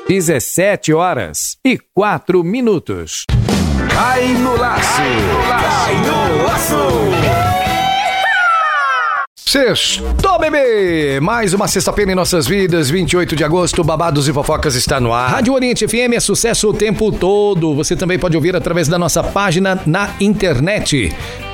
17h04. Cai no laço! Cai no laço! Sextou, bebê! Mais uma sexta-feira em nossas vidas, 28 de agosto, Babados e Fofocas está no ar. Rádio Oriente FM é sucesso o tempo todo. Você também pode ouvir através da nossa página na internet,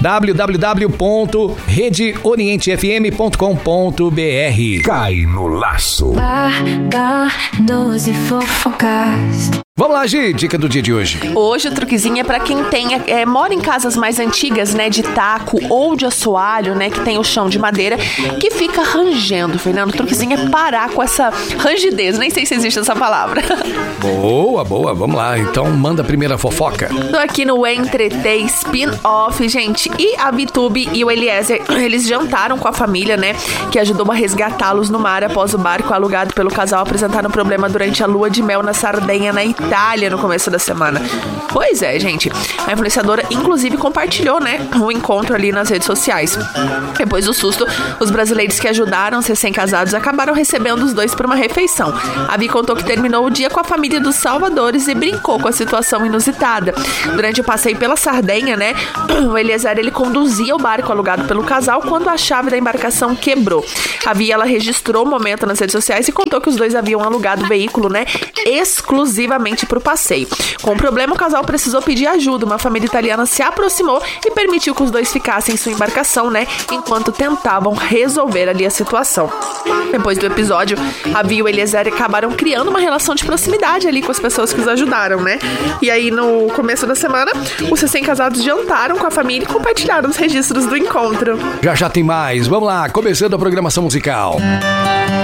www.redeorientefm.com.br. Cai no laço. Babados e Fofocas. Vamos lá, Gi, dica do dia de hoje. Hoje o truquezinho é pra quem mora em casas mais antigas, né, de taco ou de assoalho, né, que tem o chão de madeira, que fica rangendo, Fernando. O truquezinho é parar com essa rangidez, nem sei se existe essa palavra. Boa, vamos lá. Então manda a primeira fofoca. Tô aqui no Entretê Spin-Off, gente, e a Vitube e o Eliezer, eles jantaram com a família, né, que ajudou a resgatá-los no mar após o barco alugado pelo casal apresentar um problema durante a lua de mel na Sardenha, na Itália, no começo da semana. Pois é, gente. A influenciadora, inclusive, compartilhou, né, o encontro ali nas redes sociais. Depois do susto, os brasileiros que ajudaram os recém-casados acabaram recebendo os dois por uma refeição. A Vi contou que terminou o dia com a família dos salvadores e brincou com a situação inusitada. Durante o passeio pela Sardenha, né, o Eliezer, ele conduzia o barco alugado pelo casal quando a chave da embarcação quebrou. A Vi, ela registrou o momento nas redes sociais e contou que os dois haviam alugado o veículo, né, exclusivamente para o passeio. Com o problema, o casal precisou pedir ajuda. Uma família italiana se aproximou e permitiu que os dois ficassem em sua embarcação, né, enquanto tentavam resolver ali a situação. Depois do episódio, a Vi e o Eliezer acabaram criando uma relação de proximidade ali com as pessoas que os ajudaram, né? E aí, no começo da semana, os recém-casados jantaram com a família e compartilharam os registros do encontro. Já tem mais. Vamos lá, começando a programação musical.